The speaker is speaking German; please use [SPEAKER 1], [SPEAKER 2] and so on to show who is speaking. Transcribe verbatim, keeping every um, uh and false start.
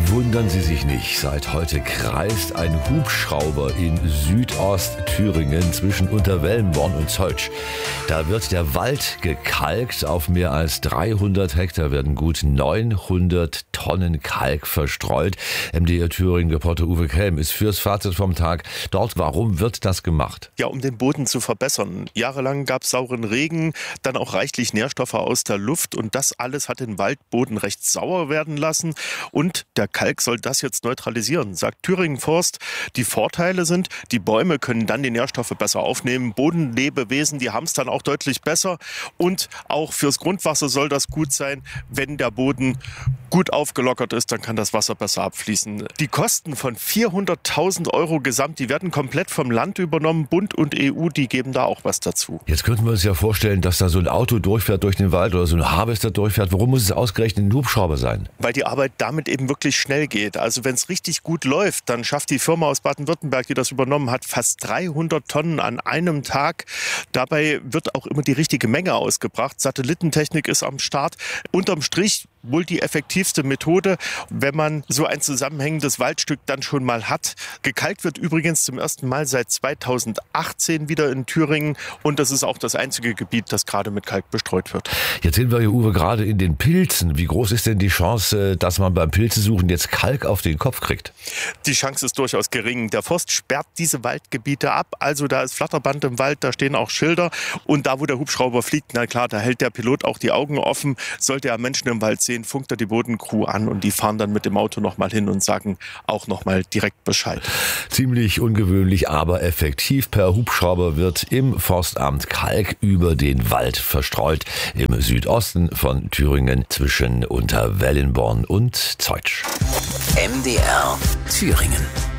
[SPEAKER 1] Wundern Sie sich nicht, seit heute kreist ein Hubschrauber in Südostthüringen zwischen Unterwellenborn und Zeutsch. Da wird der Wald gekalkt. Auf mehr als dreihundert Hektar werden gut neunhundert Tonnen Kalk verstreut. M D R Thüringen-Reporter Uwe Kelm ist fürs Fazit vom Tag dort. Warum wird das gemacht?
[SPEAKER 2] Ja, um den Boden zu verbessern. Jahrelang gab es sauren Regen, dann auch reichlich Nährstoffe aus der Luft und das alles hat den Waldboden recht sauer werden lassen und der Kalk soll das jetzt neutralisieren, sagt Thüringen Forst. Die Vorteile sind, die Bäume können dann die Nährstoffe besser aufnehmen, Bodenlebewesen, die haben es dann auch deutlich besser und auch fürs Grundwasser soll das gut sein, wenn der Boden gut aufgelockert ist, dann kann das Wasser besser abfließen. Die Kosten von vierhunderttausend Euro gesamt, die werden komplett vom Land übernommen, Bund und E U, die geben da auch was dazu.
[SPEAKER 1] Jetzt könnten wir uns ja vorstellen, dass da so ein Auto durchfährt durch den Wald oder so ein Harvester durchfährt. Warum muss es ausgerechnet ein Hubschrauber sein?
[SPEAKER 2] Weil die Arbeit damit eben wirklich schnell geht. Also wenn es richtig gut läuft, dann schafft die Firma aus Baden-Württemberg, die das übernommen hat, fast dreihundert Tonnen an einem Tag. Dabei wird auch immer die richtige Menge ausgebracht. Satellitentechnik ist am Start. Unterm Strich wohl die effektivste Methode, wenn man so ein zusammenhängendes Waldstück dann schon mal hat. Gekalkt wird übrigens zum ersten Mal seit zweitausendachtzehn wieder in Thüringen und das ist auch das einzige Gebiet, das gerade mit Kalk bestreut wird.
[SPEAKER 1] Jetzt sind wir hier, Uwe, gerade in den Pilzen. Wie groß ist denn die Chance, dass man beim Pilzesuchen jetzt Kalk auf den Kopf kriegt?
[SPEAKER 2] Die Chance ist durchaus gering. Der Forst sperrt diese Waldgebiete ab. Also da ist Flatterband im Wald, da stehen auch Schilder. Und da, wo der Hubschrauber fliegt, na klar, da hält der Pilot auch die Augen offen. Sollte er Menschen im Wald sehen, funkt er die Bodencrew an und die fahren dann mit dem Auto nochmal hin und sagen auch nochmal direkt Bescheid.
[SPEAKER 1] Ziemlich ungewöhnlich, aber effektiv. Per Hubschrauber wird im Forstamt Kalk über den Wald verstreut. Im Südosten von Thüringen zwischen Unterwellenborn und Zeutsch.
[SPEAKER 3] M D R Thüringen.